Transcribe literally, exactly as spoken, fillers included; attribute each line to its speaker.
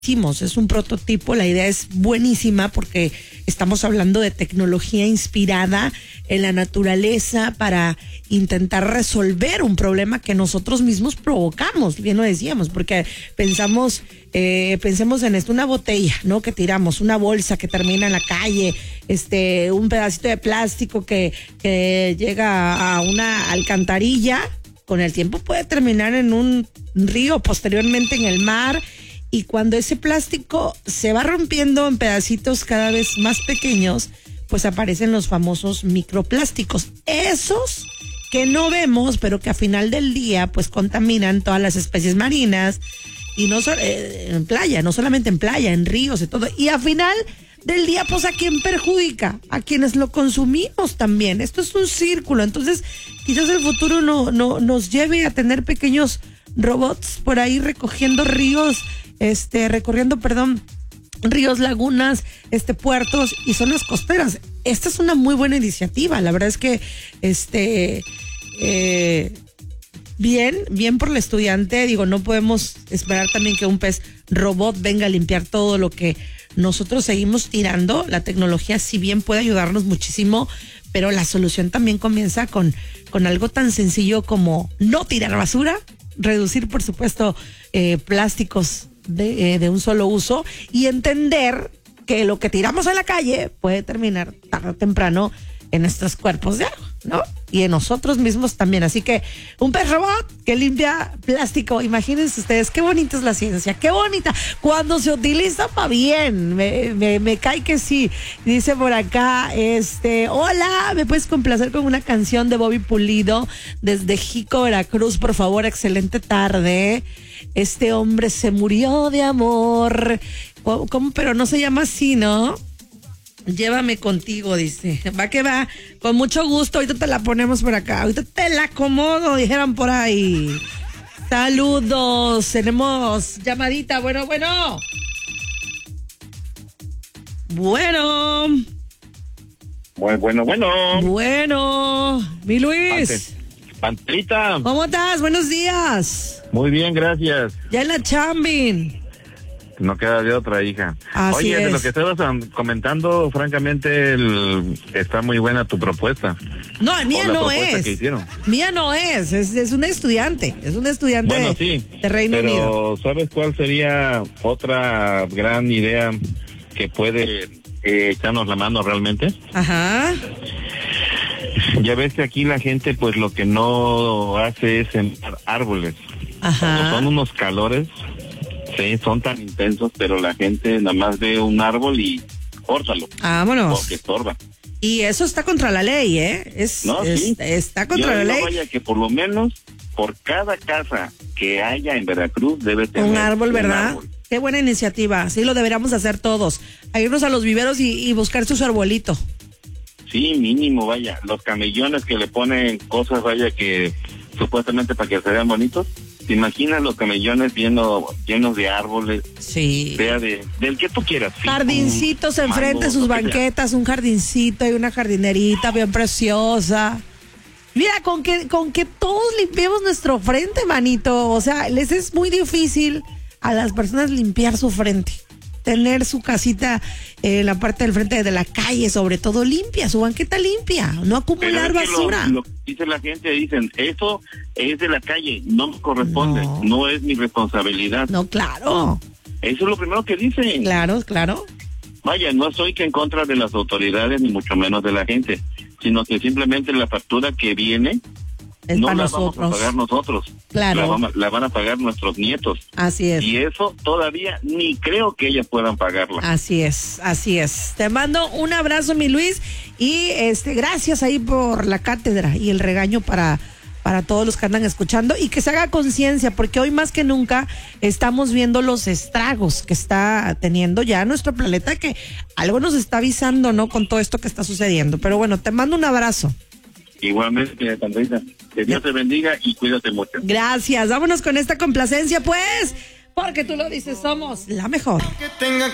Speaker 1: es un prototipo, la idea es buenísima porque estamos hablando de tecnología inspirada en la naturaleza para intentar resolver un problema que nosotros mismos provocamos, bien lo decíamos, porque pensamos, eh, pensemos en esto, una botella, ¿no? Que tiramos, una bolsa que termina en la calle, este, un pedacito de plástico que, que llega a una alcantarilla, con el tiempo puede terminar en un río, posteriormente en el mar. Y cuando ese plástico se va rompiendo en pedacitos cada vez más pequeños, pues aparecen los famosos microplásticos. Esos que no vemos, pero que a final del día, pues contaminan todas las especies marinas. Y no solo eh, en playa, no solamente en playa, en ríos y todo. Y a final del día, pues ¿a quién perjudica? A quienes lo consumimos también. Esto es un círculo. Entonces, quizás el futuro no, no, nos lleve a tener pequeños robots por ahí recogiendo ríos, este, recorriendo, perdón, ríos, lagunas, este, puertos y zonas costeras. Esta es una muy buena iniciativa. La verdad es que, este, eh, bien, bien por el estudiante. Digo, no podemos esperar también que un pez robot venga a limpiar todo lo que nosotros seguimos tirando. La tecnología, si bien puede ayudarnos muchísimo, pero la solución también comienza con, con algo tan sencillo como no tirar basura, reducir, por supuesto, eh, plásticos de, eh, de un solo uso y entender que lo que tiramos en la calle puede terminar tarde o temprano en nuestros cuerpos de agua, ¿no? Y en nosotros mismos también. Así que un pez robot que limpia plástico, imagínense ustedes, qué bonita es la ciencia, qué bonita, cuando se utiliza para bien, me, me, me cae que sí. Dice por acá, este, hola, ¿me puedes complacer con una canción de Bobby Pulido desde Jico, Veracruz, por favor? Excelente tarde. Este hombre se murió de amor. ¿Cómo? ¿Cómo? Pero no se llama así, ¿no? Llévame contigo, dice. Va que va, con mucho gusto. Ahorita te la ponemos por acá. Ahorita te la acomodo, dijeron por ahí. Saludos. Tenemos llamadita. Bueno, bueno. Bueno.
Speaker 2: Bueno, bueno, bueno.
Speaker 1: Bueno. Mi Luis.
Speaker 2: Pantelita.
Speaker 1: ¿Cómo estás? Buenos días.
Speaker 2: Muy bien, gracias.
Speaker 1: Ya en la chambin.
Speaker 2: No queda de otra, hija.
Speaker 1: Así
Speaker 2: Oye,
Speaker 1: es.
Speaker 2: de lo que estabas um, comentando, francamente, el, está muy buena tu propuesta.
Speaker 1: No, mía no es.
Speaker 2: Que hicieron.
Speaker 1: Mía no es. es. Es un estudiante. Es un estudiante
Speaker 2: bueno, sí,
Speaker 1: de Reino
Speaker 2: pero
Speaker 1: Unido.
Speaker 2: ¿sabes cuál sería otra gran idea que puede eh, echarnos la mano realmente?
Speaker 1: Ajá.
Speaker 2: Ya ves que aquí la gente, pues, lo que no hace es sembrar árboles.
Speaker 1: Ajá.
Speaker 2: Como son unos calores. Sí, son tan intensos, pero la gente nada más ve un árbol y córtalo.
Speaker 1: Vámonos.
Speaker 2: Porque estorba.
Speaker 1: Y eso está contra la ley, ¿eh? Es,
Speaker 2: no,
Speaker 1: es,
Speaker 2: sí.
Speaker 1: Está contra
Speaker 2: Yo
Speaker 1: la
Speaker 2: no
Speaker 1: ley.
Speaker 2: Vaya que por lo menos por cada casa que haya en Veracruz debe tener
Speaker 1: un árbol, ¿verdad?
Speaker 2: Un árbol.
Speaker 1: Qué buena iniciativa. Sí, lo deberíamos hacer todos. A irnos a los viveros y, y buscar su arbolito.
Speaker 2: Sí, mínimo, vaya. Los camellones que le ponen cosas, vaya, que supuestamente para que se vean bonitos. ¿Te imaginas los camellones llenos, llenos de árboles?
Speaker 1: Sí.
Speaker 2: Sea de, del que tú quieras.
Speaker 1: Jardincitos enfrente de sus banquetas, un jardincito y una jardinerita bien preciosa. Mira, con que, con que todos limpiemos nuestro frente, manito. O sea, les es muy difícil a las personas limpiar su frente. Tener su casita en eh, la parte del frente de la calle, sobre todo limpia, su banqueta limpia, no acumular
Speaker 2: Pero es que
Speaker 1: basura.
Speaker 2: Lo, lo que dice la gente, dicen, eso es de la calle, no me corresponde, no, no es mi responsabilidad.
Speaker 1: No, claro.
Speaker 2: Eso es lo primero que dicen.
Speaker 1: Claro, claro.
Speaker 2: Vaya, no soy que en contra de las autoridades, ni mucho menos de la gente, sino que simplemente la factura que viene
Speaker 1: es
Speaker 2: no
Speaker 1: para
Speaker 2: la
Speaker 1: nosotros.
Speaker 2: vamos a pagar nosotros.
Speaker 1: Claro.
Speaker 2: La, vamos, la van a pagar nuestros nietos.
Speaker 1: Así es.
Speaker 2: Y eso todavía ni creo que ellas puedan pagarla.
Speaker 1: Así es, así es. Te mando un abrazo, mi Luis, y este, gracias ahí por la cátedra y el regaño para, para todos los que andan escuchando y que se haga conciencia, porque hoy más que nunca estamos viendo los estragos que está teniendo ya nuestro planeta, que algo nos está avisando, ¿no? Con todo esto que está sucediendo. Pero bueno, te mando un abrazo.
Speaker 2: Igualmente, Sandrita, que Dios te bendiga y cuídate mucho.
Speaker 1: Gracias, vámonos con esta complacencia, pues, porque tú lo dices, somos la mejor.